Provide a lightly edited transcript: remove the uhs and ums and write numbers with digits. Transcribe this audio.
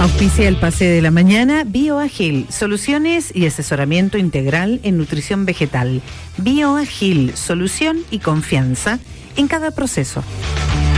Auspicia el pase de la mañana BioAgil, soluciones y asesoramiento integral en nutrición vegetal. BioAgil, solución y confianza en cada proceso.